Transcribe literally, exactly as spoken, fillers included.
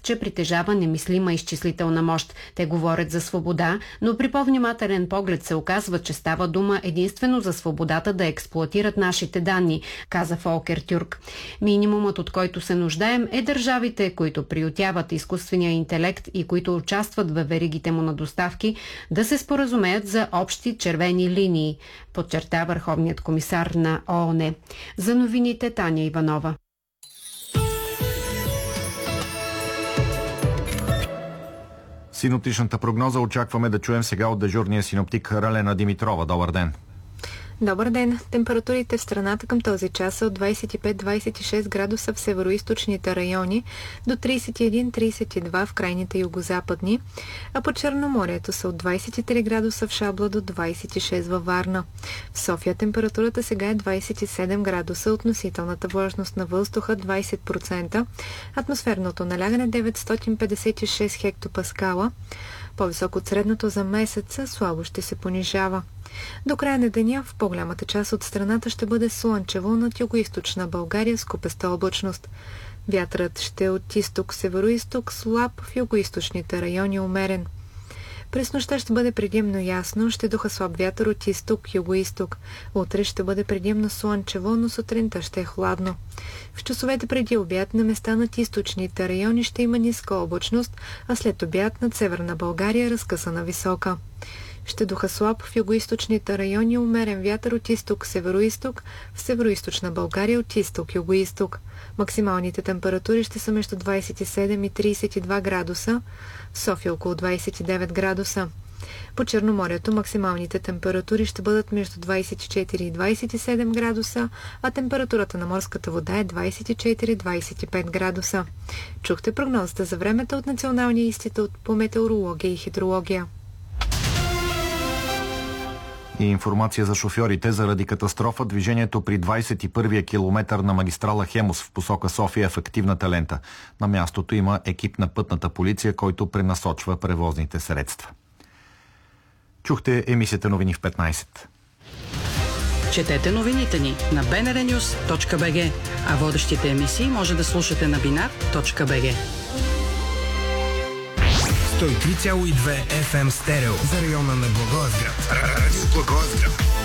че притежава немислима изчислителна мощ. Те говорят за свобода, но при по-внимателен поглед се оказва, че става дума единствено за свободата да експлоатират нашите данни, каза Фолкер Тюрк. Минимумът, от който се нуждаем, е държавите, които приютяват изкуствения интелект и които участват във веригите му на доставки, да се споразумеят за общи червени линии, подчерта Върховният комисар на ООН. За новините Таня Иванова. Синоптичната прогноза очакваме да чуем сега от дежурния синоптик Ралена Димитрова. Добър ден! Добър ден! Температурите в страната към този час са от двадесет и пет до двадесет и шест градуса в североизточните райони до тридесет и един до тридесет и два в крайните югозападни, а по Черноморието са от двадесет и три градуса в Шабла до двадесет и шест във Варна. В София температурата сега е двадесет и седем градуса, относителната влажност на въздуха двадесет процента, атмосферното налягане деветстотин петдесет и шест хектопаскала, по-високо от средното за месеца, слабо ще се понижава. До края на деня в по-голямата част от страната ще бъде слънчево над югоизточна България с купеста облачност. Вятърът ще е от изток-североизток, слаб в югоизточните райони умерен. През нощта ще бъде предимно ясно, ще духа слаб вятър от изток-югоизток. Утре ще бъде предимно слънчево, но сутринта ще е хладно. В часовете преди обяд на места над източните райони ще има ниска облачност, а след обяд над северна България разкъсана висока. Ще духа слаб в югоизточните райони, умерен вятър от изток-североизток, в североизточна България от изток-югоизток. Максималните температури ще са между двадесет и седем и тридесет и два градуса, в София около двадесет и девет градуса. По Черноморието максималните температури ще бъдат между двадесет и четири и двадесет и седем градуса, а температурата на морската вода е двадесет и четири до двадесет и пет градуса. Чухте прогнозата за времето от Националния институт по метеорология и хидрология. И информация за шофьорите. Заради катастрофа движението при двадесет и първия километър на магистрала Хемус в посока София е в активната лента. На мястото има екип на пътната полиция, който пренасочва превозните средства. Чухте емисията новини в петнадесет. Четете новините ни на би ен ар нюс точка би джи, а водещите емисии може да слушате на бинар точка би джи. сто и три цяло и две еф ем стерео за района на Благоевград. Радио Благоевград.